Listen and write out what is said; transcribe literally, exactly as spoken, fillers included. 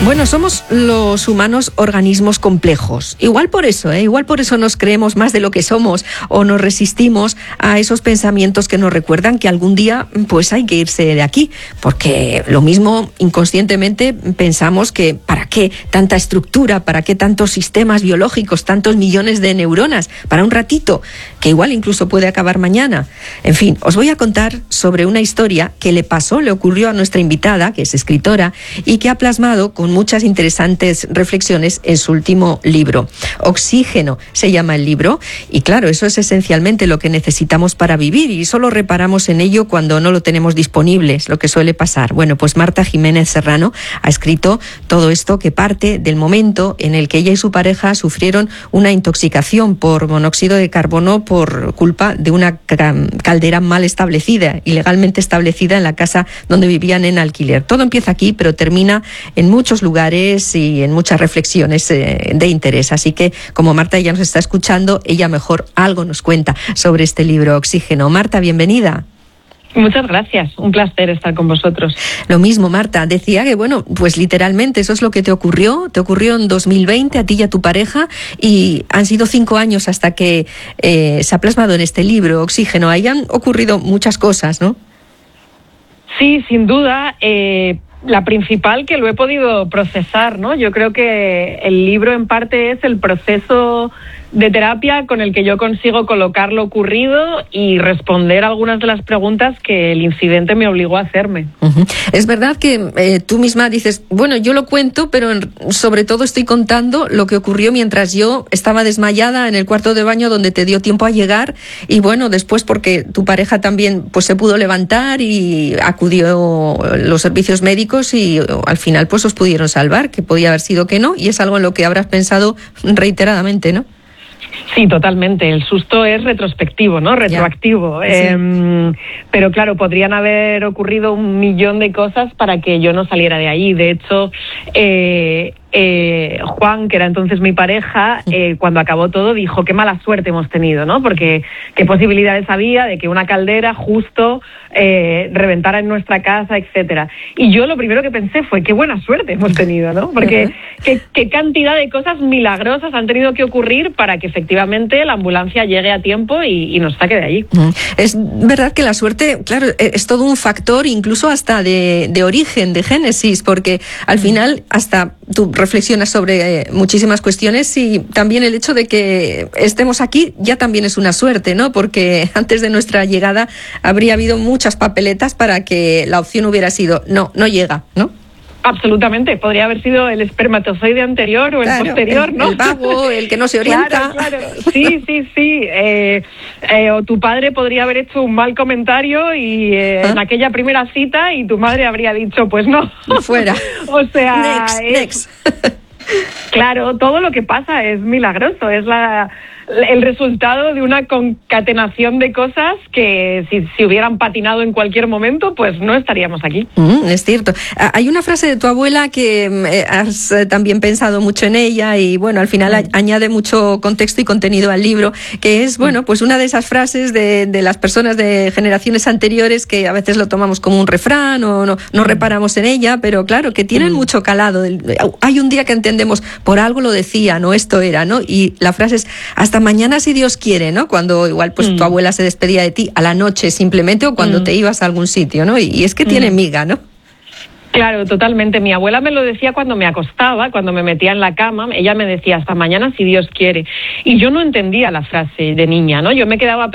Bueno, somos los humanos organismos complejos. Igual por eso, ¿eh? Igual por eso nos creemos más de lo que somos o nos resistimos a esos pensamientos que nos recuerdan que algún día pues hay que irse de aquí. Porque lo mismo inconscientemente pensamos que ¿para qué tanta estructura? ¿Para qué tantos sistemas biológicos? Tantos millones de neuronas para un ratito que igual incluso puede acabar mañana. En fin, os voy a contar sobre una historia que le pasó, le ocurrió a nuestra invitada, que es escritora, y que ha plasmado con muchas interesantes reflexiones en su último libro. Oxígeno se llama el libro y claro, eso es esencialmente lo que necesitamos para vivir y solo reparamos en ello cuando no lo tenemos disponible, es lo que suele pasar. Bueno, pues Marta Jiménez Serrano ha escrito todo esto que parte del momento en el que ella y su pareja sufrieron una intoxicación por monóxido de carbono por culpa de una caldera mal establecida, ilegalmente establecida en la casa donde vivían en alquiler. Todo empieza aquí, pero termina en muchos lugares y en muchas reflexiones eh, de interés. Así que, como Marta ya nos está escuchando, ella mejor algo nos cuenta sobre este libro, Oxígeno. Marta, bienvenida. Muchas gracias, un placer estar con vosotros. Lo mismo, Marta, decía que, bueno, pues literalmente eso es lo que te ocurrió, te ocurrió en dos mil veinte a ti y a tu pareja y han sido cinco años hasta que eh, se ha plasmado en este libro, Oxígeno. Ahí han ocurrido muchas cosas, ¿no? Sí, sin duda. Eh, la principal que lo he podido procesar, ¿no? Yo creo que el libro en parte es el proceso de terapia con el que yo consigo colocar lo ocurrido y responder algunas de las preguntas que el incidente me obligó a hacerme. Uh-huh. Es verdad que eh, tú misma dices, bueno, yo lo cuento, pero en, sobre todo estoy contando lo que ocurrió mientras yo estaba desmayada en el cuarto de baño donde te dio tiempo a llegar y bueno, después porque tu pareja también pues se pudo levantar y acudió a los servicios médicos y al final pues os pudieron salvar, que podía haber sido que no, y es algo en lo que habrás pensado reiteradamente, ¿no? Sí, totalmente. El susto es retrospectivo, ¿no? Retroactivo. Sí. Eh, pero claro, podrían haber ocurrido un millón de cosas para que yo no saliera de ahí. De hecho, eh, eh, Juan, que era entonces mi pareja, eh, cuando acabó todo dijo qué mala suerte hemos tenido, ¿no? Porque qué posibilidades había de que una caldera justo eh, reventara en nuestra casa, etcétera. Y yo lo primero que pensé fue qué buena suerte hemos tenido, ¿no? Porque qué, qué cantidad de cosas milagrosas han tenido que ocurrir para que efectivamente la ambulancia llegue a tiempo y, y nos saque de allí. Es verdad que la suerte, claro, es todo un factor incluso hasta de, de origen, de génesis, porque al final hasta tú reflexionas sobre eh, muchísimas cuestiones y también el hecho de que estemos aquí ya también es una suerte, ¿no? Porque antes de nuestra llegada habría habido muchas papeletas para que la opción hubiera sido no, no llega, ¿no? Absolutamente, podría haber sido el espermatozoide anterior o el claro, posterior, el, ¿no? El vago, el que no se orienta. Claro, claro, sí, sí, sí. Eh, eh, o tu padre podría haber hecho un mal comentario y eh, ¿Ah? en aquella primera cita y tu madre habría dicho, pues no. Fuera. O sea, next, es, next. Claro, todo lo que pasa es milagroso, es la el resultado de una concatenación de cosas que si, si hubieran patinado en cualquier momento, pues no estaríamos aquí. Mm, es cierto. Hay una frase de tu abuela que eh, has eh, también pensado mucho en ella y bueno, al final mm. a, añade mucho contexto y contenido al libro, que es, bueno, pues una de esas frases de, de las personas de generaciones anteriores que a veces lo tomamos como un refrán o no, no reparamos en ella, pero claro, que tienen mm. mucho calado. Hay un día que entendemos, por algo lo decía, no esto era, ¿no? Y la frase es, hasta mañana si Dios quiere, ¿no? Cuando igual pues mm. tu abuela se despedía de ti a la noche simplemente o cuando mm. te ibas a algún sitio, ¿no? Y, y es que mm. tiene miga, ¿no? Claro, totalmente. Mi abuela me lo decía cuando me acostaba, cuando me metía en la cama. Ella me decía, hasta mañana si Dios quiere. Y yo no entendía la frase de niña, ¿no? Yo me quedaba